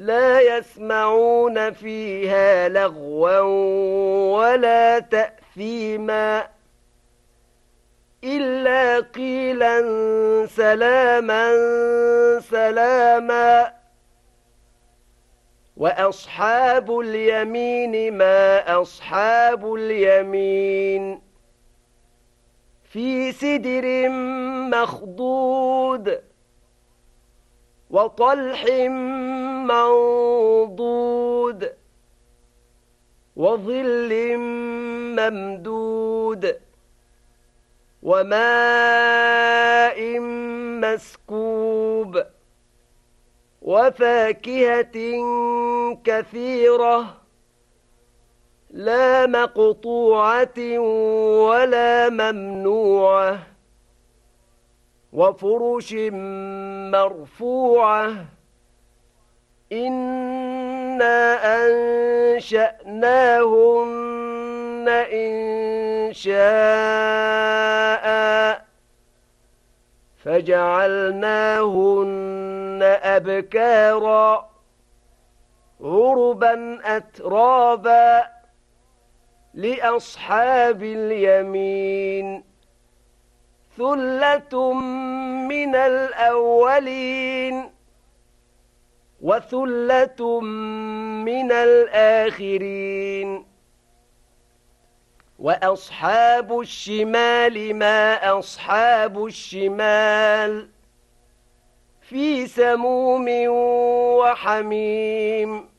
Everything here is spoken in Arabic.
لا يسمعون فيها لغوا ولا تأثيما إلا قيلا سلاما سلاما. وأصحاب اليمين ما أصحاب اليمين في سدر مخضود وطلح منضود وظل ممدود وماء مسكوب وفاكهة كثيرة لا مقطوعة ولا ممنوعة وفرش مرفوعة إنا أنشأناهن إن شاء فجعلناهن أبكارا عربا أترابا لأصحاب اليمين ثلة من الأولين وثلة من الآخرين. وأصحاب الشمال ما أصحاب الشمال في سموم وحميم